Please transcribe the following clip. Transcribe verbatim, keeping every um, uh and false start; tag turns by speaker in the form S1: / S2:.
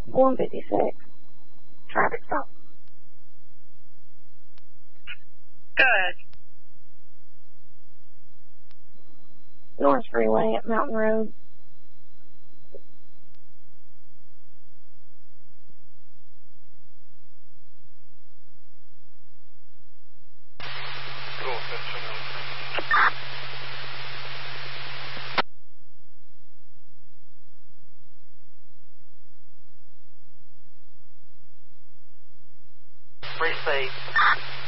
S1: one fifty-six. Traffic stop.
S2: Good.
S1: North Freeway at Mountain Road.
S3: Cool,
S4: Free safe.